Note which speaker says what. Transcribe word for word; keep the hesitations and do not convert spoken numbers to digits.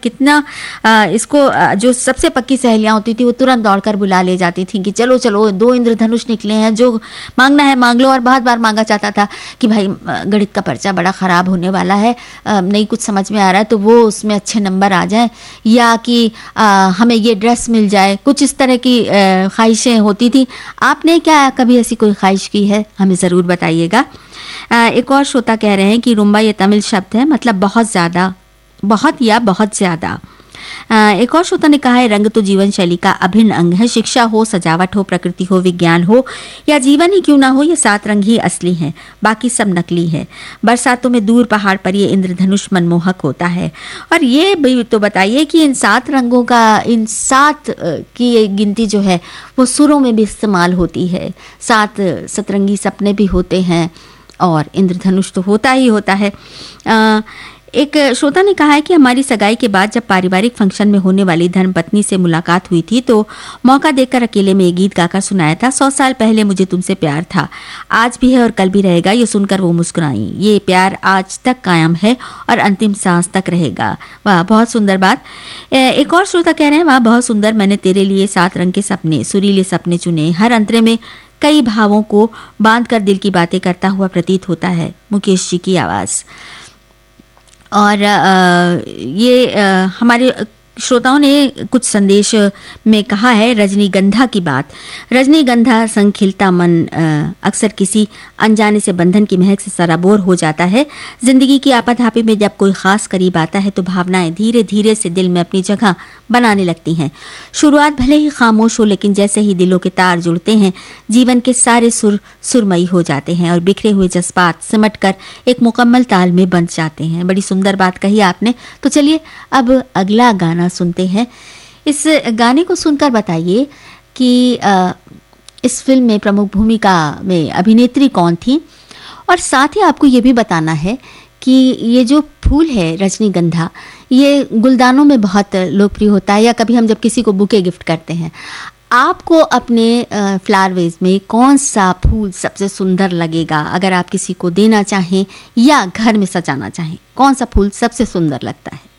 Speaker 1: कितना आ, इसको आ, जो सबसे पक्की सहेलियां होती थी वो तुरंत दौड़कर बुला ले जाती थी कि चलो चलो दो इंद्रधनुष निकले हैं, जो मांगना है मांग लो। और बहुत बार मांगा जाता था कि भाई गणित का पर्चा बड़ा ख़राब होने वाला है, नहीं कुछ समझ में आ रहा है तो वो उसमें अच्छे नंबर आ जाएं, या कि आ, हमें ये ड्रेस मिल जाए, कुछ इस तरह की ख्वाहिशें होती थी। आपने क्या कभी ऐसी कोई ख्वाहिश की है? हमें ज़रूर बताइएगा। एक और श्रोता कह रहे हैं कि रुम्बा ये तमिल शब्द है, मतलब बहुत ज़्यादा, बहुत या बहुत ज़्यादा। एक और श्रोता ने कहा है रंग तो जीवन शैली का अभिन्न अंग है। शिक्षा हो, सजावट हो, प्रकृति हो, विज्ञान हो या जीवन ही क्यों ना हो, ये सात रंग ही असली हैं, बाकी सब नकली है। बरसातों में दूर पहाड़ पर ये इंद्रधनुष मनमोहक होता है। और ये भी तो बताइए कि इन सात रंगों का, इन सात की गिनती जो है वो सुरों में भी इस्तेमाल होती है। सात सतरंगी सपने भी होते हैं और इंद्रधनुष तो होता ही होता है। आ, एक श्रोता ने कहा है कि हमारी सगाई के बाद जब पारिवारिक फंक्शन में होने वाली धर्मपत्नी से मुलाकात हुई थी तो मौका देखकर अकेले में ये गीत गाकर सुनाया था, सौ साल पहले मुझे तुमसे प्यार था, आज भी है और कल भी रहेगा। ये सुनकर वो मुस्कुराई, ये प्यार आज तक कायम है और अंतिम सांस तक रहेगा। वाह, बहुत सुंदर बात। एक और श्रोता कह रहे हैं वाह बहुत सुंदर, मैंने तेरे लिए सात रंग के सपने, सुरीले सपने चुने, हर अंतरे में कई भावों को बांध कर दिल की बातें करता हुआ प्रतीत होता है। मुकेश जी की आवाज़। और आ, ये आ, हमारे श्रोताओं ने कुछ संदेश में कहा है रजनीगंधा की बात। रजनीगंधा संग खिलता मन अक्सर किसी अनजाने से बंधन की महक से सराबोर हो जाता है। जिंदगी की आपाधापी में जब कोई खास करीब आता है तो भावनाएं धीरे धीरे से दिल में अपनी जगह बनाने लगती हैं। शुरुआत भले ही खामोश हो, लेकिन जैसे ही दिलों के तार जुड़ते हैं जीवन के सारे सुर सुरमई हो जाते हैं और बिखरे हुए जज्बात सिमट कर एक मुकम्मल ताल में बंध जाते हैं। बड़ी सुंदर बात कही आपने। तो चलिए अब अगला गाना सुनते हैं। इस गाने को सुनकर बताइए कि आ, इस फिल्म में प्रमुख भूमिका में अभिनेत्री कौन थी, और साथ ही आपको ये भी बताना है कि ये जो फूल है रजनीगंधा, ये गुलदानों में बहुत लोकप्रिय होता है, या कभी हम जब किसी को बुके गिफ्ट करते हैं, आपको अपने फ्लावर वेज में कौन सा फूल सबसे सुंदर लगेगा? अगर आप किसी को देना चाहें या घर में सजाना चाहें, कौन सा फूल सबसे सुंदर लगता है?